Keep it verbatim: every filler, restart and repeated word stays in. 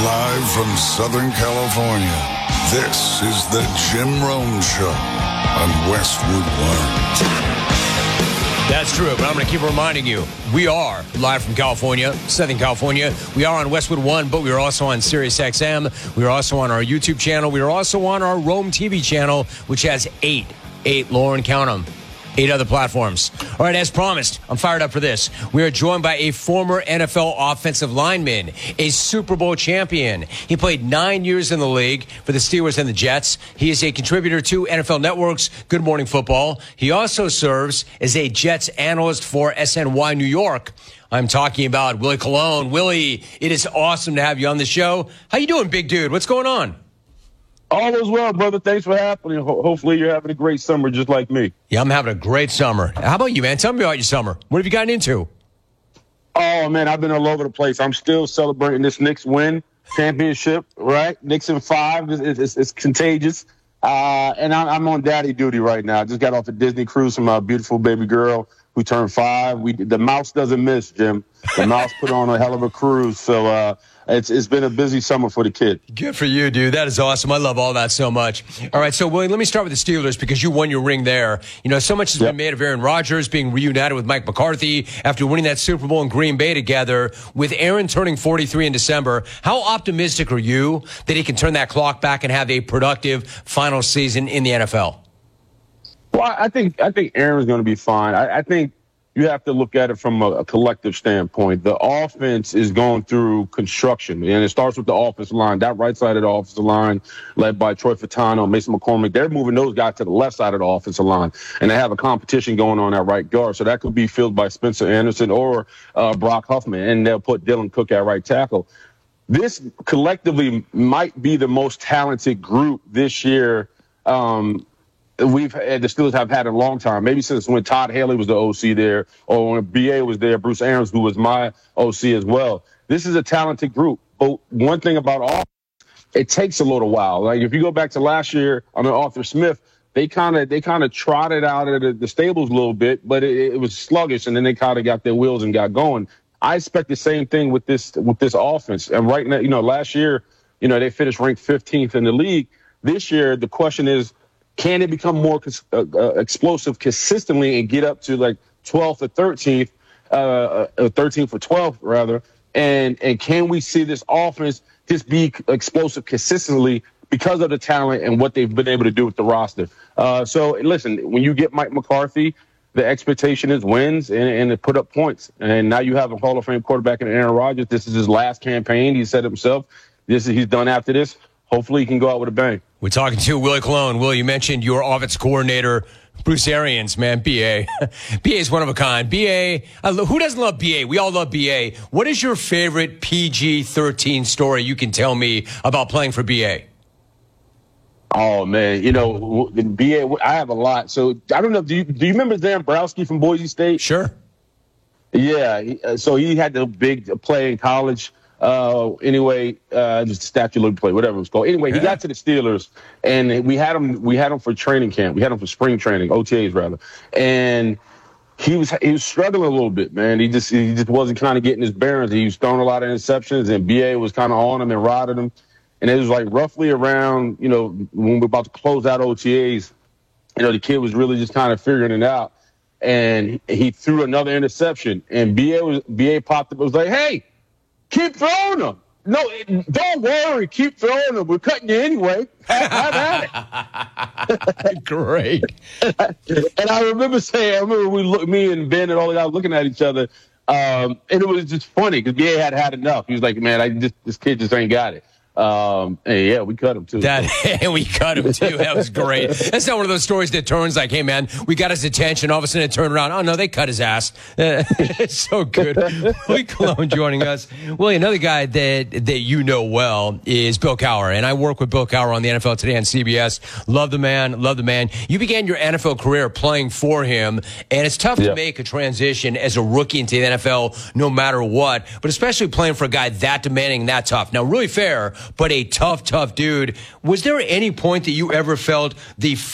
Live from Southern California, this is the Jim Rome Show on Westwood One. That's true, but I'm going to keep reminding you, we are live from California, Southern California. We are on Westwood One, but we are also on Sirius X M. We are also on our YouTube channel. We are also on our Rome T V channel, which has eight, eight, Lauren, count them, eight other platforms. All right, as promised, I'm fired up for this. We are joined by a former N F L offensive lineman, a Super Bowl champion. He played nine years in the league for the Steelers and the Jets. He is a contributor to N F L Network's Good Morning Football. He also serves as a Jets analyst for S N Y New York. I'm talking about Willie Colon. Willie, it is awesome to have you on the show. How you doing, big dude? What's going on? All is well, brother. Thanks for happening. Ho- hopefully you're having a great summer just like me. Yeah, I'm having a great summer. How about you, man? Tell me about your summer. What have you gotten into? Oh, man, I've been all over the place. I'm still celebrating this Knicks win championship, right? Knicks in five. It's, it's, it's contagious. Uh, and I'm, I'm on daddy duty right now. I just got off a Disney cruise from my beautiful baby girl who turned five. We The mouse doesn't miss, Jim. The mouse put on a hell of a cruise. So, uh, It's it's been a busy summer for the kid. Good for you, dude. That is awesome. I love all that so much. All right, so, Willie, let me start with the Steelers because you won your ring there. You know, so much has Yep. been made of Aaron Rodgers being reunited with Mike McCarthy after winning that Super Bowl in Green Bay together. With Aaron turning forty-three in December, how optimistic are you that he can turn that clock back and have a productive final season in the N F L? Well, I think I think Aaron's going to be fine. I, I think you have to look at it from a, a collective standpoint. The offense is going through construction, and it starts with the offensive line. That right side of the offensive line, led by Troy Fatano, Mason McCormick, they're moving those guys to the left side of the offensive line, and they have a competition going on at right guard. So that could be filled by Spencer Anderson or uh, Brock Huffman, and they'll put Dylan Cook at right tackle. This collectively might be the most talented group this year. Um, We've had, the Steelers have had a long time, maybe since when Todd Haley was the O C there, or when B A was there, Bruce Arians, who was my O C as well. This is a talented group. But one thing about offense, it takes a little while. Like if you go back to last year under Arthur Smith, they kind of they kind of trotted out of the, the stables a little bit, but it, it was sluggish, and then they kind of got their wheels and got going. I expect the same thing with this with this offense. And right now, you know, last year, you know, they finished ranked fifteenth in the league. This year, the question is, can it become more uh, uh, explosive consistently and get up to like twelfth or thirteenth, uh, uh, thirteenth or twelfth rather? And and can we see this offense just be explosive consistently because of the talent and what they've been able to do with the roster? Uh, so listen, when you get Mike McCarthy, the expectation is wins and, and to put up points. And now you have a Hall of Fame quarterback in Aaron Rodgers. This is his last campaign. He said himself, this is he's done after this. Hopefully he can go out with a bang. We're talking to Willie Colon. Will, you mentioned your offense coordinator, Bruce Arians, man, B A. B A is one of a kind. B A, uh, who doesn't love B A? We all love B A. What is your favorite P G thirteen story you can tell me about playing for B A? Oh, man, you know, B A, I have a lot. So I don't know. Do you, do you remember Dan Browski from Boise State? Sure. Yeah. So he had the big play in college. Uh, anyway, uh, just a statue of play, whatever it was called. Anyway, he yeah. got to the Steelers, and we had him. We had him for training camp. We had him for spring training, O T As rather. And he was he was struggling a little bit, man. He just he just wasn't kind of getting his bearings. He was throwing a lot of interceptions, and B A was kind of on him and riding him. And it was like roughly around, you know, when we're about to close out O T As, you know, the kid was really just kind of figuring it out, and he threw another interception, and B A was B A popped up. It was like, hey. Keep throwing them. No, don't worry. Keep throwing them. We're cutting you anyway. Have, have at it. Great. And I remember saying, I remember we look, me and Ben and all the guys looking at each other, um, and it was just funny because B A had had enough. He was like, "Man, I just this kid just ain't got it." Um, and yeah, we cut him too. That and we cut him too. That was great. That's not one of those stories that turns like, hey man, we got his attention. All of a sudden it turned around. Oh no, they cut his ass. Uh, it's so good. Willie Colon joining us. Willie, another guy that that you know well is Bill Cowher, and I work with Bill Cowher on the N F L Today on C B S. Love the man. Love the man. You began your N F L career playing for him, and it's tough yeah. to make a transition as a rookie into the N F L, no matter what. But especially playing for a guy that demanding, that tough. Now, really fair, but a tough, tough dude. Was there any point that you ever felt the